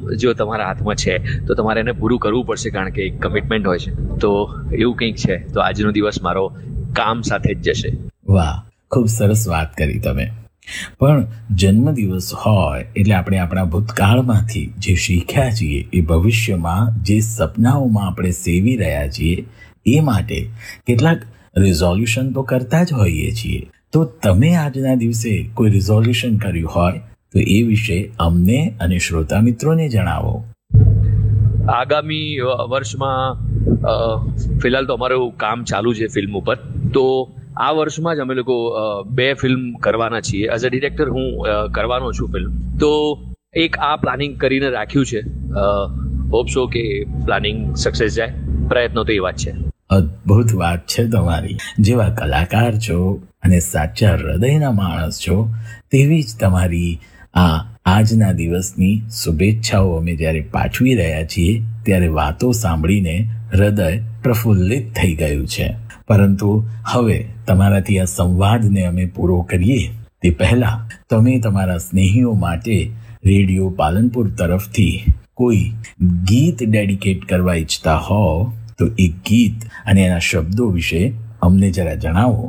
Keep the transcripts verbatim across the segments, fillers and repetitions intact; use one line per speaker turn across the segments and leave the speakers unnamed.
જો તમારા હાથમાં છે તો તમારે એને પૂરું કરવું પડશે, કારણ કે એક કમિટમેન્ટ હોય છે. તો એવું કંઈક છે. તો આજનો દિવસ મારો કામ સાથે જ જશે.
વાહ, ખૂબ સરસ વાત કરી તમે. પણ જન્મદિવસ હોય એટલે આપણે આપણા ભૂતકાળમાંથી જે શીખ્યા છીએ એ ભવિષ્યમાં જે સપનાઓમાં આપણે સેવી રહ્યા છીએ એ માટે કેટલાક રિઝોલ્યુશન તો કરતા જ હોઈએ છીએ. તો તમે આજના દિવસે કોઈ રિઝોલ્યુશન કર્યું હોય તો એ વિશે અમને અને શ્રોતા મિત્રોને જણાવો.
આગામી વર્ષમાં ફિલહાલ તો અમારું કામ ચાલુ છે ફિલ્મ ઉપર. તો આ વર્ષમાં જ અમે લોકો બે ફિલ્મ કરવાના છીએ. એઝ અ ડિરેક્ટર હું કરવાનો છું ફિલ્મ. તો એક આ પ્લાનિંગ કરીને રાખ્યું છે. હોપ સો કે પ્લાનિંગ સક્સેસ જાય. પ્રયત્નો તો એવા જ છે.
અદ્ભુત વાત છે તમારી. જેવા કલાકાર છો અને સાચા હૃદયના માણસ છો તેવી જ તમારી આ આજના દિવસની શુભેચ્છાઓ અમે જ્યારે પાઠવી રહ્યા છીએ ત્યારે વાતો સાંભળીને હૃદય પ્રફુલ્લિત થઈ ગયું છે. પરંતુ હવે તમારાથી આ સંવાદને અમે પૂરો કરીએ તે પહેલા તમે તમારા સ્નેહીઓ માટે રેડિયો પાલનપુર તરફથી કોઈ ગીત ડેડિકેટ કરવા ઈચ્છતા હો તો એ ગીત અને એના શબ્દો વિશે અમને જરા જણાવો.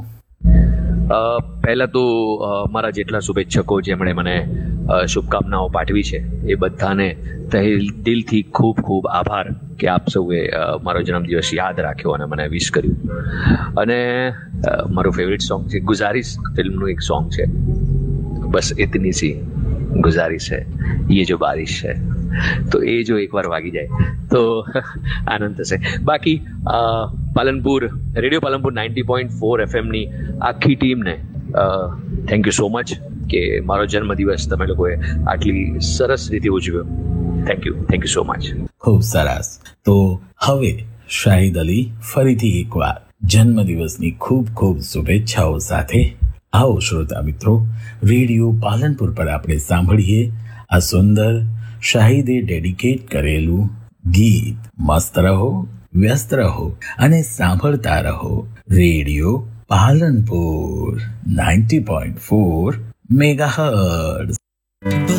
પહેલા તો મારા જેટલા શુભેચ્છકો જેમણે મને શુભકામનાઓ પાઠવી છે એ બધાને દિલથી ખૂબ ખૂબ આભાર કે આપ સૌએ મારો જન્મદિવસ યાદ રાખ્યો અને મને વિશ કર્યું. અને મારું ફેવરિટ સોંગ છે ગુઝારિશ ફિલ્મનું એક સોંગ છે, બસ ઇતની સી ગુઝારિશ હૈ યે જો બારિશ હૈ. તો એ જો એકવાર વાગી જાય તો આનંદ થશે. બાકી Palanpur radio Palanpur ninety point four એફએમની આખી ટીમને થેન્ક યુ સો મચ કે મારો જન્મદિવસ તમે લોકોએ આટલી સરસ રીતે ઉજવ્યો. Thank you thank you so much.
ખૂબ સરસ. તો હવે શાહિદ અલી ફરીથી એકવાર જન્મદિવસની ખૂબ ખૂબ શુભેચ્છાઓ સાથે આવો શ્રોતા મિત્રો, રેડિયો પાલનપુર પર આપણે સાંભળીએ આ સુંદર શાહિદે ડેડિકેટ કરેલું ગીત. મસ્ત રહો, વ્યસ્ત રહો અને સાંભળતા રહો radio Palanpur ninety point four megahertz.